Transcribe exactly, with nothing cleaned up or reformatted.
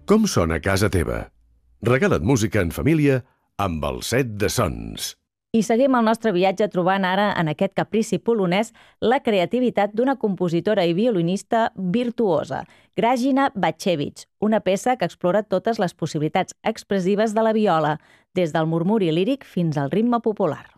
Com sona casa teva? Regala't música en família amb el set de Sons. I seguim el nostre viatge trobant ara, en aquest caprici polonès, la creativitat d'una compositora i violinista virtuosa, Grażyna Bacewicz, una peça que explora totes les possibilitats expressives de la viola, des del murmuri líric fins al ritme popular.